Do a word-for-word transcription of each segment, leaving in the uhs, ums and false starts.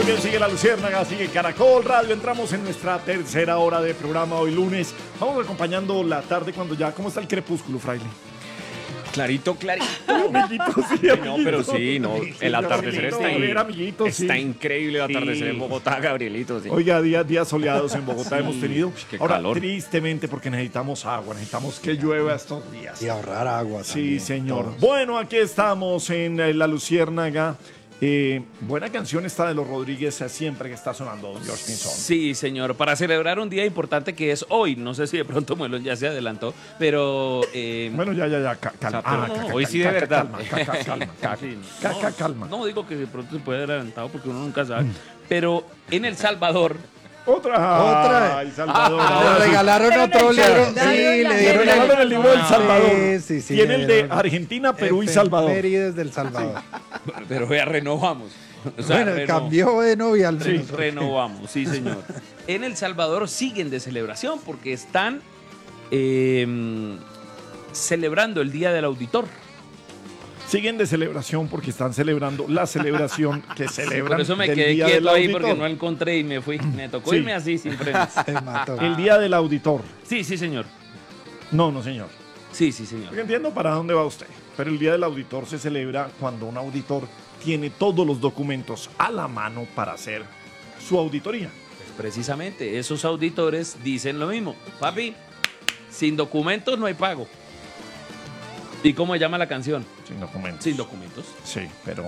bien, sigue La Luciérnaga, sigue Caracol Radio. Entramos en nuestra tercera hora de programa hoy lunes. Vamos acompañando la tarde cuando ya... ¿Cómo está el crepúsculo, fraile? Clarito, clarito. Amiguito, sí, Sí, amiguito. no, pero sí, no. El atardecer amiguito, está, a ver, amiguito, está sí. increíble el atardecer Sí. en Bogotá, Gabrielito. Sí. Oiga, días, días soleados en Bogotá Sí, hemos tenido. qué Ahora, calor. tristemente, porque necesitamos agua, necesitamos que llueva estos días. Y ahorrar agua. Sí, también, señor. todos. Bueno, aquí estamos en eh, La Luciérnaga. Eh, buena canción esta de los Rodríguez, eh, siempre que está sonando, don George Pinzón. Sí, señor, para celebrar un día importante que es hoy. No sé si de pronto Muelón ya se adelantó, pero... eh, Bueno, ya, ya, ya, ca- calma. O sea, pero Ah, no, ca- hoy ca- sí de ca- verdad. Calma, ca- ca- calma, ca- sí, ca- no, ca- calma. no digo que de pronto se puede haber adelantado porque uno nunca sabe, pero en El Salvador... Otra. Otra. Ay, Salvador. Le ahora sí. regalaron Pero otro no, libro. no, Sí, no, le no, Le dieron regalaron el libro del Ah, Salvador. sí, sí, sí, Tiene le el de dieron. Argentina, Perú y Salvador. Efemérides del Salvador. Pero vea, renovamos. O sea, Bueno, reno- cambió de novia al Sí, menos. renovamos, sí, señor. En El Salvador siguen de celebración porque están eh, celebrando el Día del Auditor. Siguen de celebración porque están celebrando la celebración que celebran Por eso me del quedé Día del quieto ahí Auditor. porque no encontré y me fui. Me tocó Sí. irme así sin frenos. Se mató. El Día del Auditor. Sí, sí, señor. No, no, señor. Sí, sí, señor. Porque entiendo para dónde va usted. Pero el Día del Auditor se celebra cuando un auditor tiene todos los documentos a la mano para hacer su auditoría. Pues precisamente, esos auditores dicen lo mismo. Papi, sin documentos no hay pago. ¿Y cómo se llama la canción? Sin documentos. Sin documentos. Sí, pero...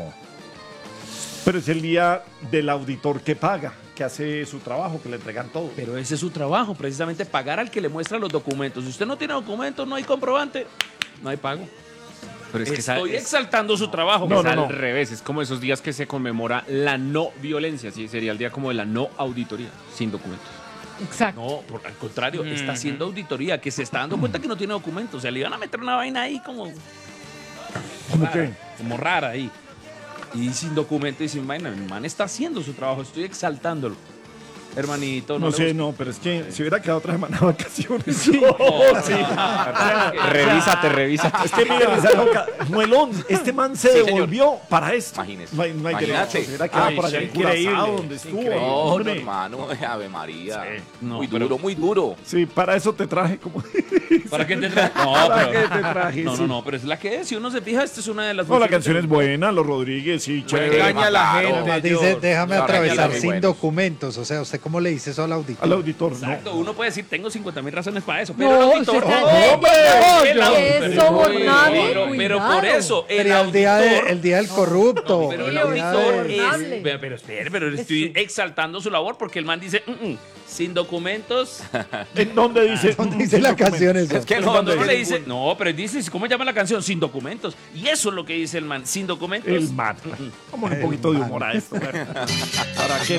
Pero es el Día del Auditor que paga, que hace su trabajo, que le entregan todo. Pero ese es su trabajo, precisamente pagar al que le muestra los documentos. Si usted no tiene documentos, no hay comprobante, no hay pago. Pero es que esa- Estoy es, exaltando su trabajo. No, es no, al no. revés. Es como esos días que se conmemora la no violencia. Sí, sería el día como de la no auditoría, sin documentos. Exacto. No, por, al contrario, está haciendo auditoría, que se está dando cuenta que no tiene documentos. O sea, le iban a meter una vaina ahí como, ¿Cómo rara, qué? como rara ahí. Y sin documento y sin vaina. El man está haciendo su trabajo, estoy exaltándolo. Hermanito, no, No le sé, gusta. no, pero es que si hubiera quedado otra semana de vacaciones. Sí. No, sí. Revísate, revísate. Es que mire, Risa Loca, Muelón, este man se Sí, devolvió para esto. Imagínese. No hay, no hay Imagínate. derecho. Se hubiera quedado Ay, por allá sí, en Curazao, increíble, donde estuvo. No, no, hombre. hermano, Ave María. Sí. No, muy pero- duro, muy duro. Sí, para eso te traje como... ¿Para qué te traje? No, ¿Para pero- qué te traje? No, Sí. no, no, pero es la que es. Si uno se fija, esta es una de las. No, la funciones canción de- es buena, los Rodríguez, sí, chévere. Engaña a la Claro. gente. Dice, Dios. déjame Claro, atravesar muy sin buenos. documentos. O sea, ¿usted cómo le dice eso al auditor? Al auditor, Exacto, no. uno puede decir, tengo cincuenta mil razones para eso, pero No, el auditor... usted está- No, hombre, el auditor- Es pero- sobornable, pero, pero cuidado. por eso, el Pero el día, de- auditor... el día del corrupto. No, pero el Sí, auditor es es... sobornable. Pero, pero espere, pero estoy Eso. exaltando su labor porque el man dice, "Mm, mm, sin documentos... ¿En dónde dice? ¿Dónde dice la canción eso? Es que Pero no, cuando no uno le es dice, ningún- no, pero dice, ¿cómo llama la canción? Sin documentos. Y eso es lo que dice el man, sin documentos. El man. Vamos un poquito de humor a esto. ¿verdad? ¿Para qué